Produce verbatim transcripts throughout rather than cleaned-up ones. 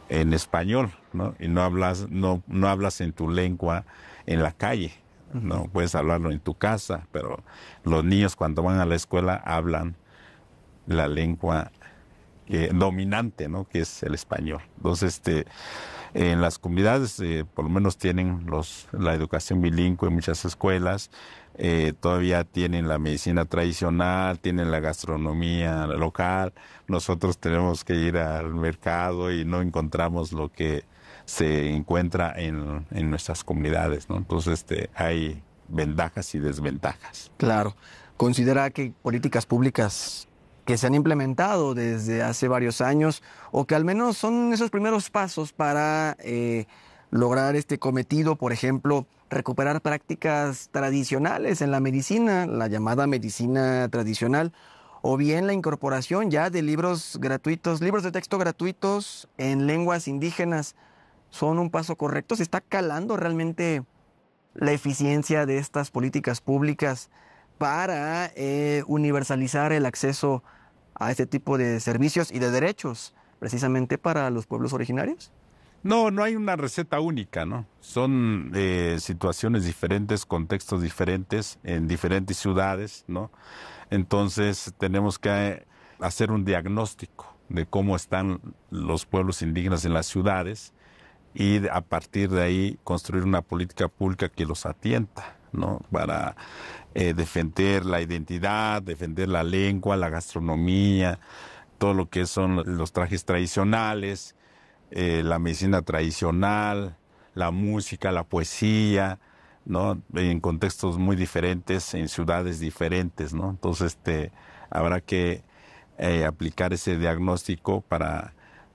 en español, ¿no? Y no hablas, no, no hablas en tu lengua en la calle, ¿no? Uh-huh. Puedes hablarlo en tu casa, pero los niños cuando van a la escuela hablan la lengua que, dominante, ¿no? Que es el español. Entonces, este, en las comunidades, eh, por lo menos tienen los, la educación bilingüe en muchas escuelas, eh, todavía tienen la medicina tradicional, tienen la gastronomía local. Nosotros tenemos que ir al mercado y no encontramos lo que se encuentra en, en nuestras comunidades, ¿no? Entonces, este, hay ventajas y desventajas. Claro. ¿Considera que políticas públicas que se han implementado desde hace varios años o que al menos son esos primeros pasos para eh, lograr este cometido, por ejemplo, recuperar prácticas tradicionales en la medicina, la llamada medicina tradicional, o bien la incorporación ya de libros gratuitos, libros de texto gratuitos en lenguas indígenas, son un paso correcto? ¿Se está calando realmente la eficiencia de estas políticas públicas para eh, universalizar el acceso a este tipo de servicios y de derechos precisamente para los pueblos originarios? No, no hay una receta única, ¿no? Son eh, situaciones diferentes, contextos diferentes en diferentes ciudades, ¿no? Entonces tenemos que hacer un diagnóstico de cómo están los pueblos indígenas en las ciudades y a partir de ahí construir una política pública que los atienda, ¿no? Para eh, defender la identidad, defender la lengua, la gastronomía, todo lo que son los trajes tradicionales, eh, la medicina tradicional, la música, la poesía, ¿no? En contextos muy diferentes, en ciudades diferentes, ¿no? Entonces, este, habrá que eh, aplicar ese diagnóstico para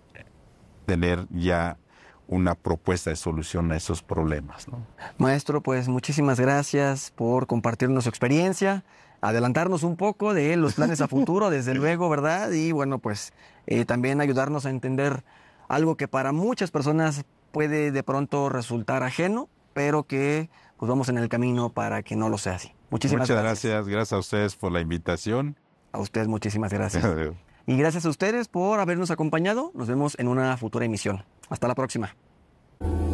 tener ya una propuesta de solución a esos problemas, ¿no? Maestro, pues muchísimas gracias por compartirnos su experiencia, adelantarnos un poco de los planes a futuro, desde luego, ¿verdad? Y bueno, pues eh, también ayudarnos a entender algo que para muchas personas puede de pronto resultar ajeno, pero que pues vamos en el camino para que no lo sea así. Muchísimas Muchas gracias. gracias, gracias a ustedes por la invitación. A ustedes muchísimas gracias. Y gracias a ustedes por habernos acompañado. Nos vemos en una futura emisión. Hasta la próxima.